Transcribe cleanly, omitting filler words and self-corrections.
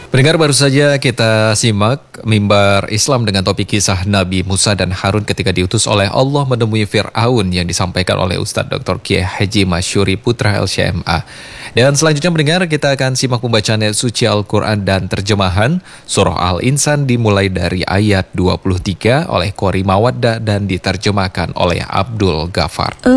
Pendengar, baru saja kita simak mimbar Islam dengan topik kisah Nabi Musa dan Harun ketika diutus oleh Allah menemui Fir'aun yang disampaikan oleh Ustadz Dr. Kiai Haji Masyuri Putra LCMA. Dan selanjutnya pendengar, kita akan simak pembacaan ayat suci Al-Quran dan terjemahan Surah Al-Insan dimulai dari ayat 23 oleh Qori Mawaddah dan diterjemahkan oleh Abdul Ghafar.